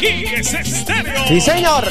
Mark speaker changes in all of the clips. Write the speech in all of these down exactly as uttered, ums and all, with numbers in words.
Speaker 1: Yariquíes Estéreo.
Speaker 2: Sí, señor.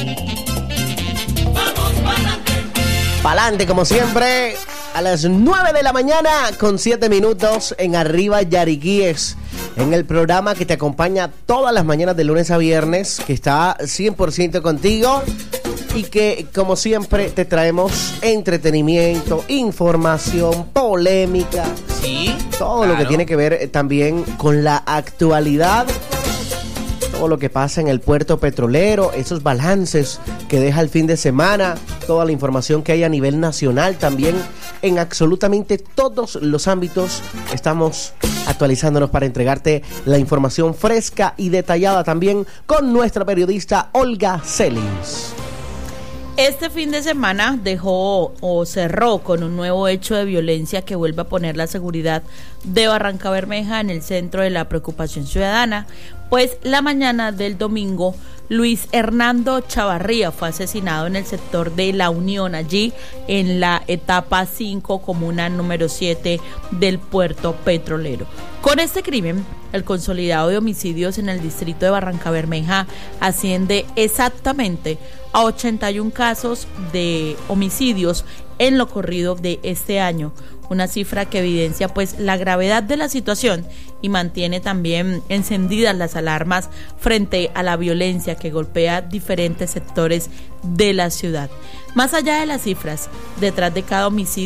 Speaker 1: Vamos pa'lante.
Speaker 2: Pa'lante, como siempre, a las nueve de la mañana con siete minutos en Arriba Yariquíes, en el programa que te acompaña todas las mañanas de lunes a viernes, que está cien por ciento contigo y que, como siempre, te traemos entretenimiento, información, polémica,
Speaker 3: Sí,
Speaker 2: todo
Speaker 3: claro.
Speaker 2: lo que tiene que ver eh, también con la actualidad, todo lo que pasa en el puerto petrolero, esos balances que deja el fin de semana, toda la información que hay a nivel nacional también, en absolutamente todos los ámbitos estamos actualizándonos para entregarte la información fresca y detallada también con nuestra periodista Olga Celis.
Speaker 4: Este fin de semana dejó o cerró con un nuevo hecho de violencia que vuelve a poner la seguridad de Barrancabermeja en el centro de la preocupación ciudadana, pues la mañana del domingo Luis Hernando Chavarría fue asesinado en el sector de La Unión, allí en la etapa cinco, comuna número siete del puerto petrolero. Con este crimen, el consolidado de homicidios en el distrito de Barrancabermeja asciende exactamente a ochenta y un casos de homicidios en lo corrido de este año, una cifra que evidencia pues la gravedad de la situación y mantiene también encendidas las alarmas frente a la violencia que golpea diferentes sectores de la ciudad. Más allá de las cifras, detrás de cada homicidio